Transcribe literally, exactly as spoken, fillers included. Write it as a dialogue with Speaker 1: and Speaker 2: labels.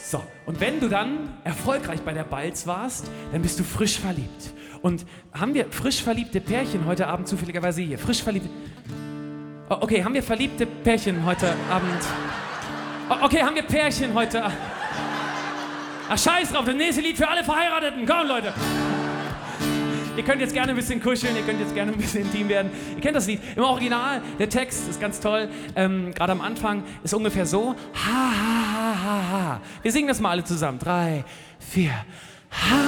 Speaker 1: So, und wenn du dann erfolgreich bei der Balz warst, dann bist du frisch verliebt. Und haben wir frisch verliebte Pärchen heute Abend zufälligerweise hier? Frisch verliebte... Oh, okay, haben wir verliebte Pärchen heute Abend? Oh, okay, haben wir Pärchen heute Abend? Ach, scheiß drauf, das nächste Lied für alle Verheirateten. Komm, Leute. Ihr könnt jetzt gerne ein bisschen kuscheln, ihr könnt jetzt gerne ein bisschen intim werden. Ihr kennt das Lied im Original, der Text ist ganz toll. Ähm, Gerade am Anfang ist ungefähr so. Ha, ha, ha, ha, ha. Wir singen das mal alle zusammen. Drei, vier. Ha.